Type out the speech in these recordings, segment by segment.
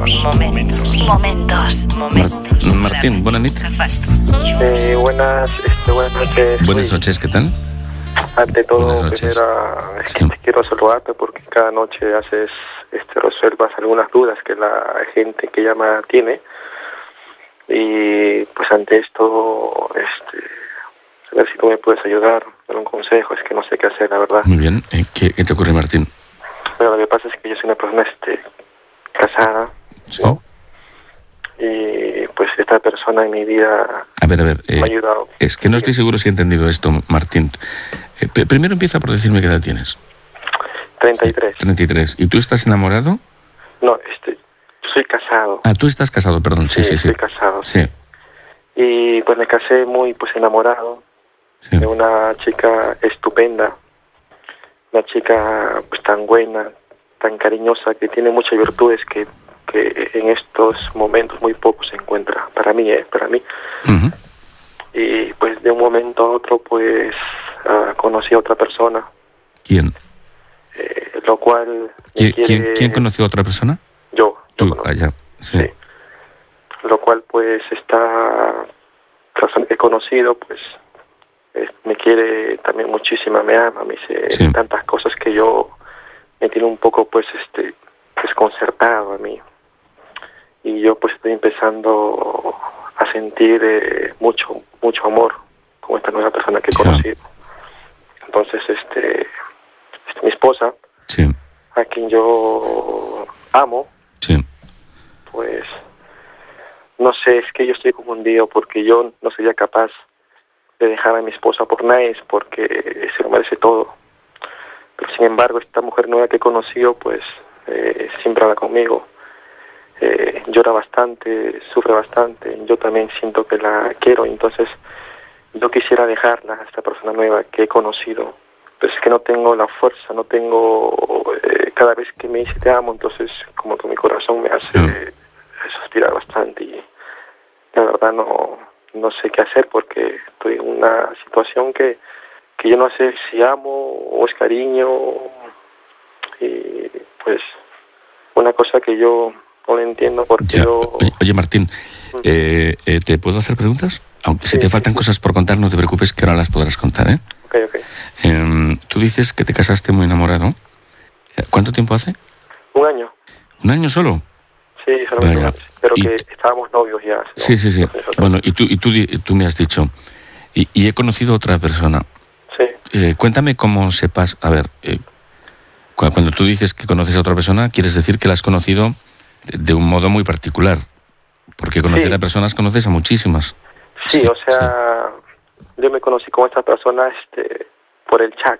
Martín, buenas noches. Buenas noches. Buenas noches, ¿qué tal? Ante todo, primero, te quiero saludarte porque cada noche resuelvas algunas dudas que la gente que llama tiene. Y pues ante esto, a ver si tú me puedes ayudar, dar un consejo, es que no sé qué hacer, la verdad. Muy bien, ¿qué te ocurre, Martín? Bueno, lo que pasa es que yo soy una persona casada, Sí. ¿no? Y pues esta persona en mi vida me ha ayudado. Es que no estoy seguro si he entendido esto, Martín. Primero empieza por decirme qué edad tienes. 33. Sí, 33. ¿Y tú estás enamorado? No, yo soy casado. Ah, tú estás casado, perdón. Sí. Estoy casado. Sí. Y pues me casé muy enamorado de una chica estupenda, una chica pues tan buena, tan cariñosa, que tiene muchas virtudes que en estos momentos muy poco se encuentra, para mí. Uh-huh. Y pues de un momento a otro pues conocí a otra persona. ¿Quién? Lo cual... ¿Quién conoció a otra persona? Yo. Tú, allá. Sí. Lo cual pues esta persona que he conocido pues me quiere también muchísimo, me ama, me dice tantas cosas que yo me tiene un poco pues desconcertado a mí. Y yo pues estoy empezando a sentir mucho amor con esta nueva persona que he conocido. Entonces mi esposa, a quien yo amo, pues no sé, es que yo estoy confundido porque yo no sería capaz de dejar a mi esposa por nadie, porque se lo merece todo. Pero sin embargo esta mujer nueva que he conocido pues siempre habla conmigo, llora bastante, sufre bastante, yo también siento que la quiero, entonces yo quisiera dejarla a esta persona nueva que he conocido, pero es que no tengo la fuerza, no tengo, cada vez que me dice te amo, entonces como que mi corazón me hace suspirar bastante y la verdad no sé qué hacer porque estoy en una situación que yo no sé si amo o es cariño, y pues una cosa que yo no lo entiendo porque Oye, Martín, ¿te puedo hacer preguntas? Aunque si te faltan cosas por contar, no te preocupes que ahora las podrás contar, ¿eh? Ok. Tú dices que te casaste muy enamorado. ¿Cuánto tiempo hace? 1 año. ¿1 año solo? Sí, solamente pero que estábamos novios ya. ¿No? Sí. Bueno, y tú me has dicho, y he conocido a otra persona. Sí. Cuéntame cómo sepas, a ver, cuando tú dices que conoces a otra persona, quieres decir que la has conocido de un modo muy particular, porque conocer a personas conoces a muchísimas. Sí, yo me conocí con esta persona por el chat,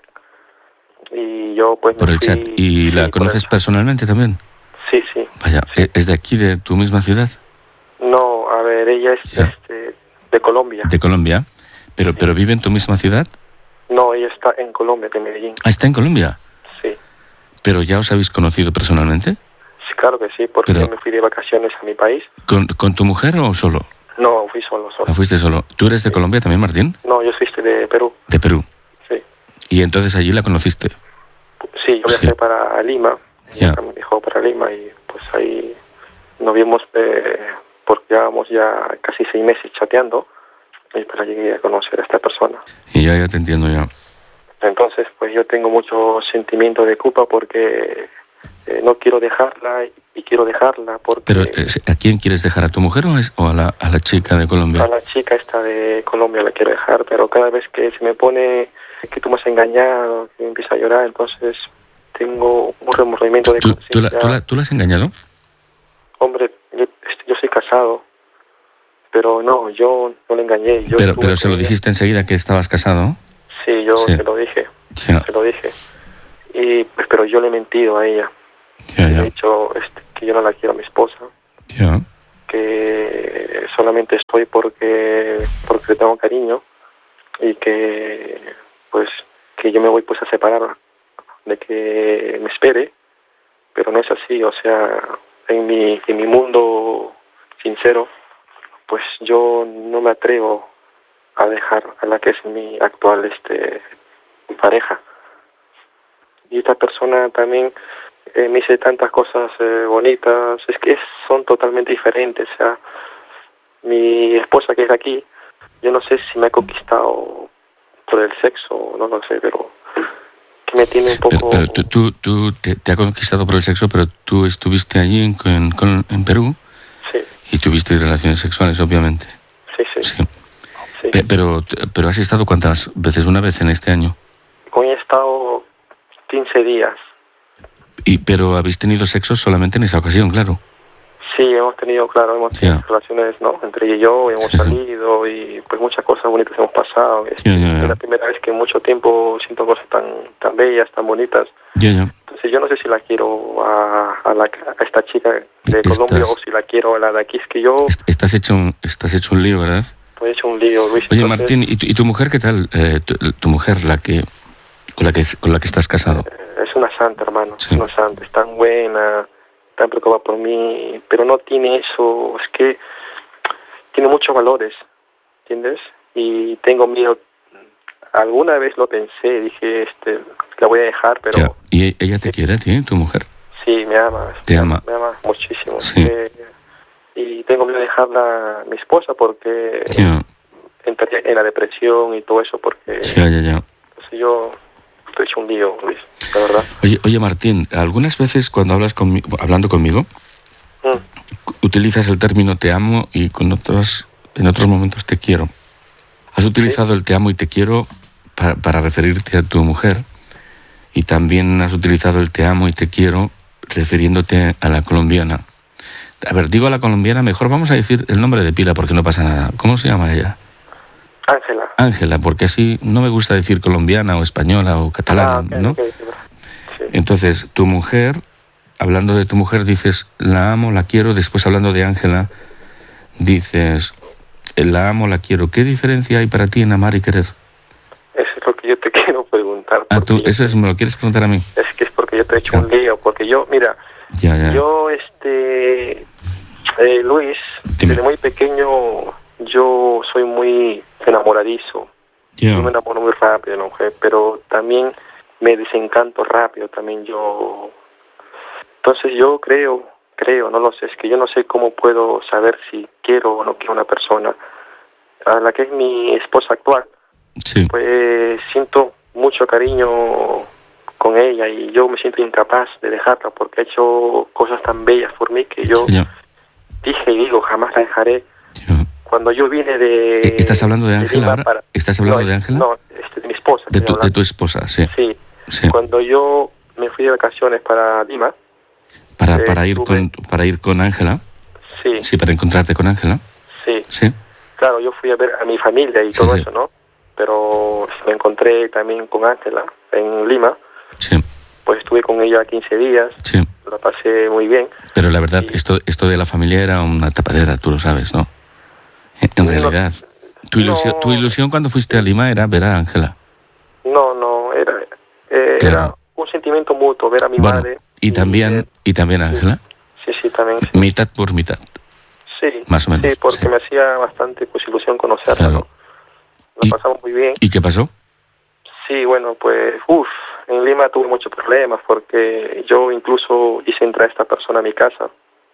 y yo pues por el chat. ¿Y la conoces personalmente también? Sí. Vaya, ¿es de aquí, de tu misma ciudad? No, a ver, ella es de Colombia. ¿De Colombia? ¿Pero vive en tu misma ciudad? No, ella está en Colombia, en Medellín. ¿Ah, está en Colombia? Sí. ¿Pero ya os habéis conocido personalmente? Sí, claro que sí, porque yo me fui de vacaciones a mi país. ¿Con tu mujer o solo? No, fui solo. Ah, fuiste solo. ¿Tú eres de Colombia también, Martín? No, yo soy de Perú. ¿De Perú? Sí. ¿Y entonces allí la conociste? Sí, yo viajé para Lima. Ella me dejó para Lima y pues ahí nos vimos porque llevábamos ya casi 6 meses chateando y para llegué a conocer a esta persona. Y ya te entiendo ya. Entonces pues yo tengo mucho sentimiento de culpa porque no quiero dejarla y quiero dejarla porque... ¿Pero a quién quieres dejar? ¿A tu mujer o a la chica de Colombia? A la chica esta de Colombia la quiero dejar, pero cada vez que se me pone que tú me has engañado, que me empieza a llorar, entonces tengo un remordimiento de conciencia. ¿Tú la has engañado? Hombre, yo soy casado, pero no, yo no le engañé. Pero se lo dijiste enseguida que estabas casado. Sí, yo se lo dije. Se lo dije. Y pues, pero yo le he mentido a ella. Le he dicho que yo no la quiero a mi esposa. Que solamente estoy porque le tengo cariño y que pues que yo me voy pues a separar, de que me espere, pero no es así. O sea, en mi mundo sincero, pues yo no me atrevo a dejar a la que es mi actual pareja. Y esta persona también me dice tantas cosas bonitas, es que son totalmente diferentes. O sea, mi esposa que es de aquí, yo no sé si me ha conquistado por el sexo, no lo sé, pero que me tiene un poco... Pero tú te ha conquistado por el sexo, pero tú estuviste allí en Perú. Sí. Y tuviste relaciones sexuales, obviamente. Sí. Sí. Pero ¿has estado cuántas veces? ¿Una vez en este año? Hoy he estado 15 días. Pero habéis tenido sexo solamente en esa ocasión, claro. Sí, hemos tenido relaciones, ¿no? Entre ella y yo, hemos salido y pues muchas cosas bonitas hemos pasado. Es la primera vez que en mucho tiempo siento cosas tan bellas, tan bonitas. Entonces yo no sé si la quiero a esta chica de Colombia o si la quiero a la de aquí. Es que yo... Estás hecho un lío, ¿verdad? Estoy hecho un lío, Luis. Oye, entonces... Martín, ¿y tu mujer qué tal? Tu mujer, con la que estás casado. Es una santa, hermano. Sí. Una santa. Es tan buena, tan preocupada por mí, pero no tiene eso. Es que tiene muchos valores, ¿entiendes? Y tengo miedo. Alguna vez lo pensé, dije, la voy a dejar, pero... Ya. ¿Y ella te quiere a ti, tu mujer? Sí, me ama. ¿Te ama? Me ama muchísimo. Sí. Y tengo miedo de dejarla a mi esposa porque entraría en la depresión y todo eso porque... Ya. Entonces yo estoy hecho un lío, Luis, la verdad. Oye, Martín, algunas veces cuando hablando conmigo, utilizas el término te amo y en otros momentos te quiero. Has utilizado el te amo y te quiero para referirte a tu mujer y también has utilizado el te amo y te quiero refiriéndote a la colombiana. A ver, digo a la colombiana, mejor vamos a decir el nombre de pila porque no pasa nada. ¿Cómo se llama ella? Ángela. Ángela, porque así no me gusta decir colombiana o española o catalana, ¿no? Okay. Sí. Entonces, tu mujer, hablando de tu mujer, dices la amo, la quiero. Después, hablando de Ángela, dices la amo, la quiero. ¿Qué diferencia hay para ti en amar y querer? Eso es lo que yo te quiero preguntar. ¿Tú me lo quieres preguntar a mí? Es que es porque yo te he hecho un lío, porque yo, mira, yo, Luis, desde muy pequeño, yo soy muy enamoradizo. Yo me enamoro muy rápido de la mujer, pero también me desencanto rápido, también yo. Entonces yo creo, no lo sé, es que yo no sé cómo puedo saber si quiero o no quiero una persona. A la que es mi esposa actual, pues siento mucho cariño con ella y yo me siento incapaz de dejarla porque ha hecho cosas tan bellas por mí que yo dije y digo, jamás la dejaré. Cuando yo vine de... ¿Estás hablando de Ángela ahora? ¿Estás hablando de Ángela? No, de mi esposa. De tu esposa, sí. Sí. Cuando yo me fui de vacaciones para Lima... ¿Para ir con Ángela? Sí. Sí, para encontrarte con Ángela. Sí. Claro, yo fui a ver a mi familia y todo eso, ¿no? Pero me encontré también con Ángela en Lima. Sí. Pues estuve con ella 15 días. Sí. La pasé muy bien. Pero la verdad, esto de la familia era una tapadera, tú lo sabes, ¿no? En realidad, tu ilusión cuando fuiste a Lima era ver a Ángela. No, era un sentimiento mutuo, ver a mi madre. ¿Y también a Ángela? Sí, también. Sí. Mitad por mitad. Sí. Más o menos. Sí, porque me hacía bastante ilusión conocerla, ¿no? La pasamos muy bien. ¿Y qué pasó? Sí, bueno, pues, en Lima tuve muchos problemas porque yo incluso hice entrar a esta persona a mi casa.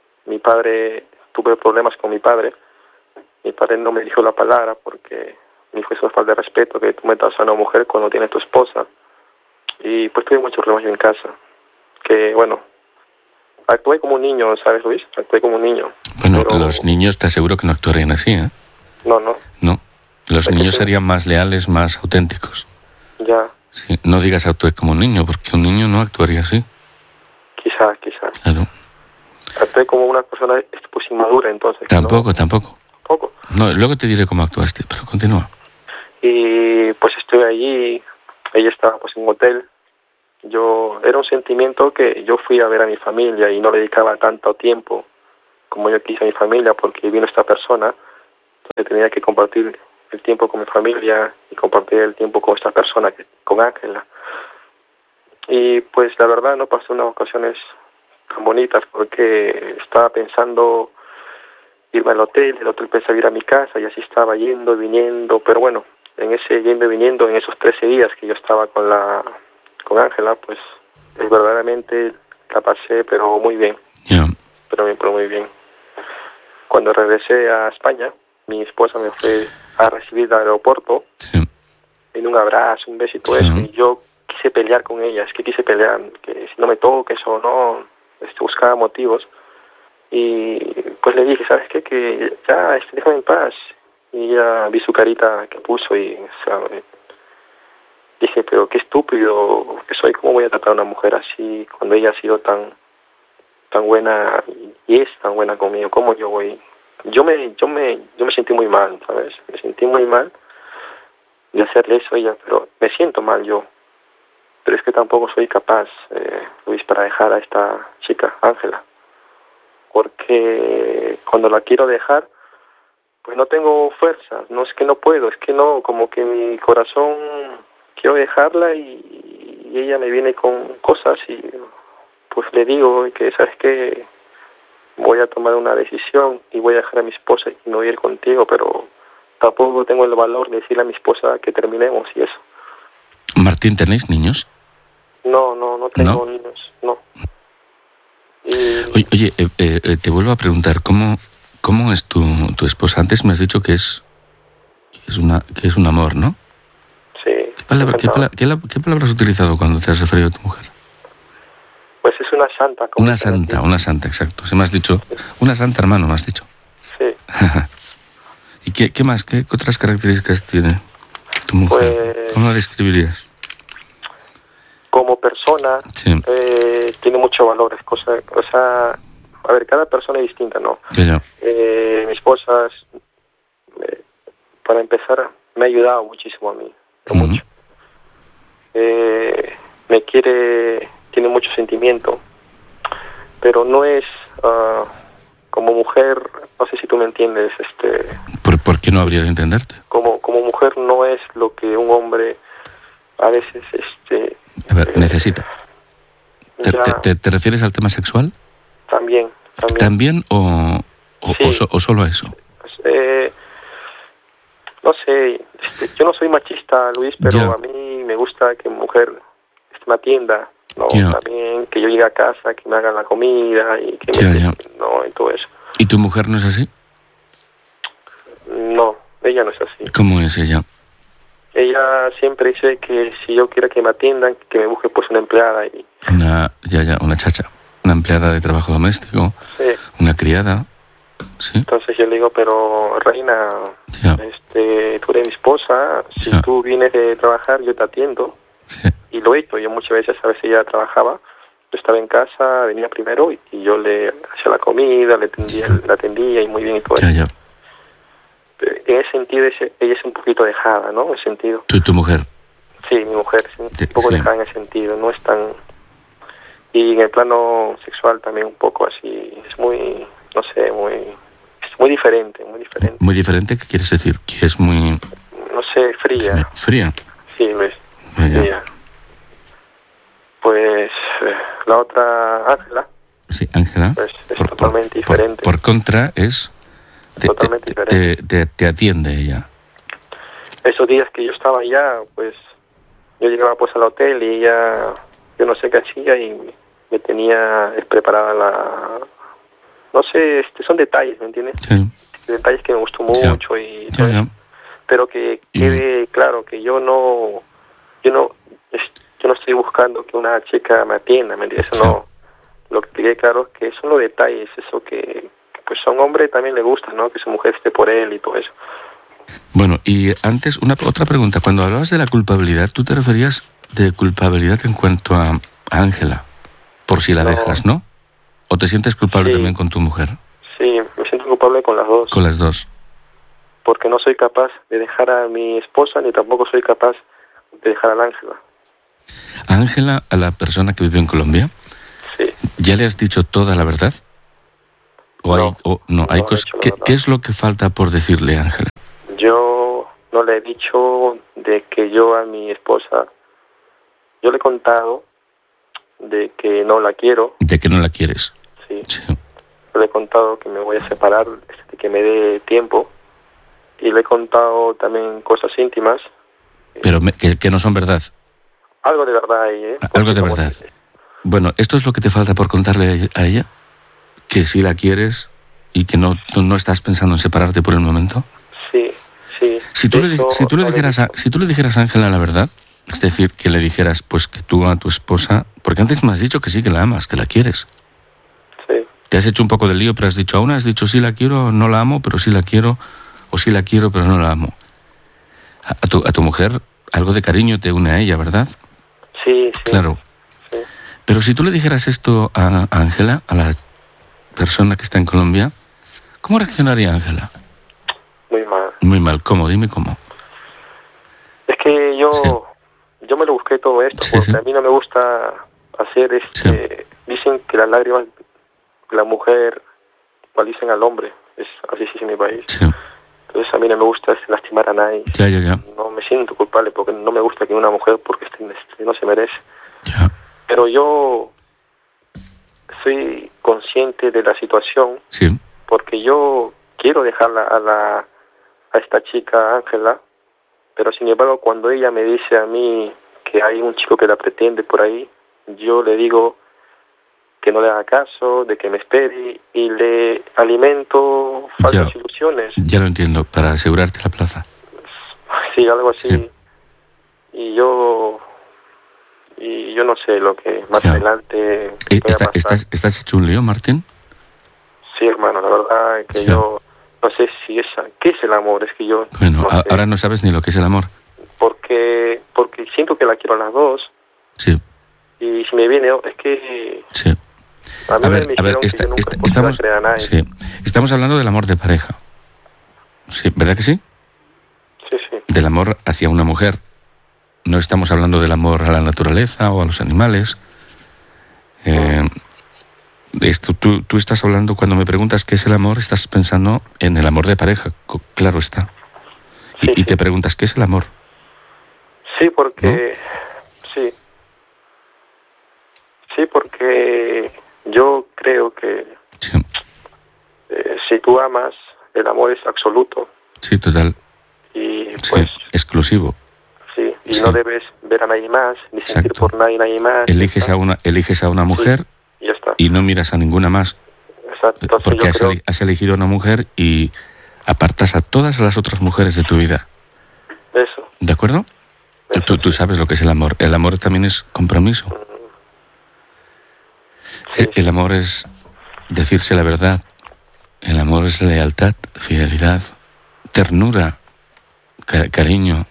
Tuve problemas con mi padre. Mi padre no me dijo la palabra porque me dijo eso es falta de respeto, que tú metas a una mujer cuando tienes tu esposa. Y pues tuve muchos problemas en casa. Que bueno, actué como un niño, ¿sabes, Luis? Actué como un niño. Bueno, pero... los niños te aseguro que no actuarían así, ¿eh? No. No, los niños serían más leales, más auténticos. Ya. Sí, no digas actué como un niño, porque un niño no actuaría así. Quizás. Claro. Actué como una persona pues inmadura, entonces. Tampoco. ¿Tampoco? No, luego te diré cómo actuaste, pero continúa. Y pues estuve allí, ella estaba pues en un hotel. Era un sentimiento que yo fui a ver a mi familia y no le dedicaba tanto tiempo como yo quise a mi familia porque vino esta persona. Entonces tenía que compartir el tiempo con mi familia y compartir el tiempo con esta persona, con Ángela. Y pues la verdad no pasé unas ocasiones tan bonitas porque estaba pensando irme al hotel, el hotel pensaba ir a mi casa y así estaba yendo, viniendo, pero bueno, en ese yendo y viniendo, en esos 13 días que yo estaba con Ángela, pues verdaderamente la pasé, pero muy bien. Yeah. Pero muy bien. Cuando regresé a España, mi esposa me fue a recibir al aeropuerto, Sí. en un abrazo, un beso y todo eso, y yo quise pelear con ella, quise pelear, que si no me toques o no, buscaba motivos, y pues le dije, ¿sabes qué? Que ya, déjame en paz, y ella vi su carita que puso y, o sea, dije, pero qué estúpido que soy, ¿cómo voy a tratar a una mujer así cuando ella ha sido tan buena y es tan buena conmigo? ¿Cómo yo voy? Yo me sentí muy mal, ¿sabes? Me sentí muy mal de hacerle eso a ella, pero me siento mal yo. Pero es que tampoco soy capaz, Luis, para dejar a esta chica, Ángela. Porque cuando la quiero dejar, pues no tengo fuerza. No es que no puedo, es que no, como que mi corazón quiero dejarla y ella me viene con cosas y pues le digo que, ¿sabes qué? Voy a tomar una decisión y voy a dejar a mi esposa y no ir contigo, pero tampoco tengo el valor de decirle a mi esposa que terminemos y eso. Martín, ¿tenéis niños? No tengo niños, no. Oye, te vuelvo a preguntar, ¿cómo es tu esposa? Antes me has dicho que es un amor, ¿no? Sí. ¿Qué palabra has utilizado cuando te has referido a tu mujer? Pues es una santa. Una santa, exacto. Se me has dicho, una santa, hermano, me has dicho. Sí. ¿Y qué más? ¿Qué otras características tiene tu mujer? Pues, ¿Cómo la describirías? Como persona, Sí. tiene mucho valor. O sea, a ver, cada persona es distinta, ¿no? Ya. Mi esposa, para empezar, me ha ayudado muchísimo a mí. Mucho. Me quiere, tiene mucho sentimiento, pero no es como mujer, no sé si tú me entiendes. ¿Por qué no habría de entenderte? Como mujer no es lo que un hombre a veces a ver, necesita. ¿Te refieres al tema sexual? También. ¿También sí. o solo a eso? No sé, yo no soy machista, Luis, pero a mí me gusta que mujer me atienda, ¿no? También que yo llegue a casa, que me hagan la comida y que ¿no? Y todo eso. ¿Y tu mujer no es así? No, ella no es así. ¿Cómo es ella? Ella siempre dice que si yo quiero que me atiendan, que me busque pues una empleada. Una chacha, una empleada de trabajo doméstico, sí. Una criada, ¿sí? Entonces yo le digo, pero reina, tú eres mi esposa, si tú vienes de trabajar yo te atiendo. Sí. Y lo he hecho, yo muchas veces, a veces ella trabajaba, yo estaba en casa, venía primero y yo le hacía la comida, la atendía y muy bien y todo eso. En ese sentido, ella es un poquito dejada, ¿no? En ese sentido. ¿Tu mujer? Sí, mi mujer, un poco dejada en ese sentido, no es tan... Y en el plano sexual también un poco así, es muy, no sé, es muy diferente. ¿Muy diferente? ¿Qué quieres decir? Que es muy... No sé, fría. ¿Fría? Sí, Luis, fría. Pues la otra, Ángela. Sí, Ángela. Pues es totalmente diferente. Por contra, es... Totalmente diferente. Te atiende ella. Esos días que yo estaba allá, pues yo llegaba pues al hotel y ella, yo no sé qué hacía y me tenía preparada no sé, son detalles, ¿me entiendes? Sí. Detalles que me gustó mucho y todo eso. Pero que quede claro que yo no estoy buscando que una chica me atienda, ¿me entiendes? Eso no. Lo que quede claro es que son los detalles, eso que pues a un hombre también le gusta, ¿no? Que su mujer esté por él y todo eso. Bueno, y antes, otra pregunta. Cuando hablabas de la culpabilidad, ¿tú te referías de culpabilidad en cuanto a Ángela? Por si la dejas, ¿no? ¿O te sientes culpable también con tu mujer? Sí, me siento culpable con las dos. Con las dos. Porque no soy capaz de dejar a mi esposa, ni tampoco soy capaz de dejar a Ángela. ¿A Ángela, a la persona que vive en Colombia? Sí. ¿Ya le has dicho toda la verdad? Hay cosas. ¿Qué es lo que falta por decirle, Ángela? Yo no le he dicho de que yo a mi esposa, yo le he contado de que no la quiero. ¿De que no la quieres? Sí. Yo le he contado que me voy a separar, que me dé tiempo. Y le he contado también cosas íntimas. Pero que no son verdad. Algo de verdad ahí, ¿eh? Algo de verdad. Bueno, ¿esto es lo que te falta por contarle a ella? ¿Que sí la quieres y que no estás pensando en separarte por el momento? Sí. Si tú le dijeras a Ángela la verdad, es decir, que le dijeras pues que tú a tu esposa, porque antes me has dicho que sí que la amas, que la quieres. Sí. Te has hecho un poco de lío, pero has dicho sí la quiero, no la amo, pero sí la quiero, o sí la quiero, pero no la amo. A tu mujer algo de cariño te une a ella, ¿verdad? Sí. Claro. Sí. Pero si tú le dijeras esto a Ángela, a la persona que está en Colombia, ¿cómo reaccionaría Ángela? Muy mal. Muy mal. ¿Cómo? Dime cómo. Es que yo me lo busqué todo esto, porque a mí no me gusta hacer Dicen que las lágrimas de la mujer palicen al hombre. Es así en mi país. Sí. Entonces a mí no me gusta lastimar a nadie. Ya. No me siento culpable porque no me gusta que una mujer porque no se merece. Ya. Pero yo soy consciente de la situación. Sí. Porque yo quiero dejarla a esta chica Ángela, pero sin embargo cuando ella me dice a mí que hay un chico que la pretende por ahí, yo le digo que no le haga caso, de que me espere y le alimento falsas ilusiones. Ya lo entiendo, para asegurarte la plaza. Sí, algo así. Sí. Y yo no sé lo que más adelante ¿Estás hecho un lío, Martín? Sí, hermano, la verdad es que yo no sé si ¿qué es el amor? Es que yo bueno, no sé. Ahora no sabes ni lo que es el amor. Porque siento que la quiero a las dos. Sí. Y si me viene, es que... Sí. A ver, estamos hablando del amor de pareja. Sí, ¿verdad que sí? Sí. Del amor hacia una mujer. No estamos hablando del amor a la naturaleza o a los animales. Tú estás hablando, cuando me preguntas qué es el amor, estás pensando en el amor de pareja, claro está. Y te preguntas, ¿qué es el amor? Sí, porque... ¿No? Sí. Sí, porque yo creo que si tú amas, el amor es absoluto. Sí, total. Y pues... exclusivo. Sí, y no debes ver a nadie más, ni sentir por nadie más. Eliges a una mujer y ya está. Y no miras a ninguna más. Exacto. Entonces porque has elegido a una mujer y apartas a todas las otras mujeres de tu vida. Eso. ¿De acuerdo? Tú sabes lo que es el amor. El amor también es compromiso. El amor es decirse la verdad. El amor es lealtad, fidelidad, ternura, cariño.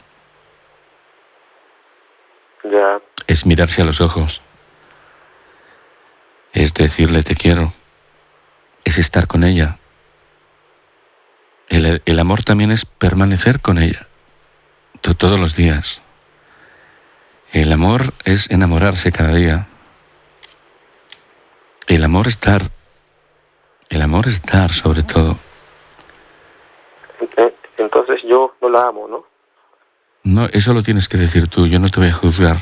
Ya. Es mirarse a los ojos. Es decirle te quiero. Es estar con ella. El amor también es permanecer con ella. Todos los días. El amor es enamorarse cada día. El amor es dar. El amor es dar sobre todo. Entonces yo no la amo, ¿no? No, eso lo tienes que decir tú. Yo no te voy a juzgar.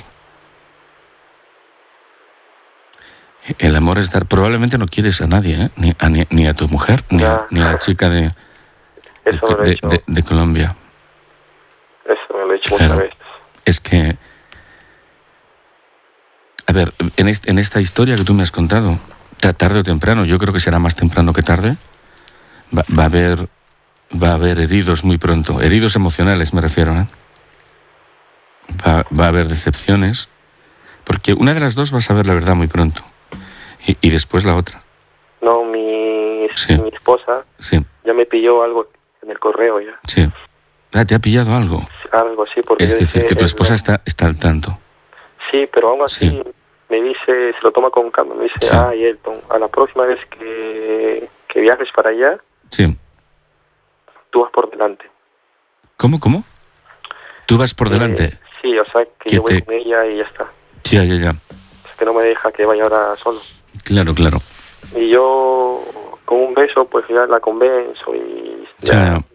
El amor es dar. Probablemente no quieres a nadie, ¿eh? Ni a tu mujer, ni a la chica de Colombia. Eso me lo he dicho muchas veces. Es que, a ver, en esta historia que tú me has contado, tarde o temprano, yo creo que será más temprano que tarde, va a haber heridos muy pronto. Heridos emocionales me refiero, ¿eh? Va a haber decepciones, porque una de las dos va a saber la verdad muy pronto. Y después la otra. No, mi esposa ya me pilló algo en el correo ya. Sí. ¿Te ha pillado algo? Algo, sí. Porque es decir, que tu esposa está al tanto. Sí, pero aún así me dice, se lo toma con calma. Me dice, Elton, a la próxima vez que viajes para allá, tú vas por delante. ¿Cómo? ¿Tú vas por delante? Sí, o sea, que yo voy con ella y ya está. Ya. Es que no me deja que vaya ahora solo. Claro. Y yo, con un beso, pues ya la convenzo y ya.